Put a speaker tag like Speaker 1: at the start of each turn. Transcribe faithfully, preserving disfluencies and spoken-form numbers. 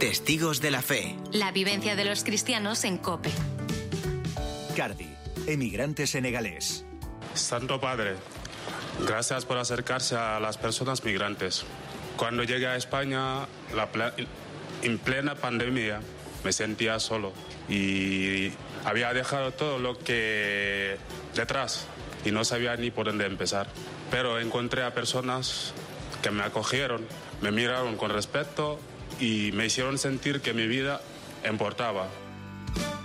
Speaker 1: Testigos de la Fe.
Speaker 2: La vivencia de los cristianos en COPE.
Speaker 3: Cardi, emigrante senegalés.
Speaker 4: Santo Padre, gracias por acercarse a las personas migrantes. Cuando llegué a España, la ple- en plena pandemia, me sentía solo y había dejado todo lo que detrás y no sabía ni por dónde empezar. Pero encontré a personas que me acogieron, me miraron con respeto y me hicieron sentir que mi vida importaba.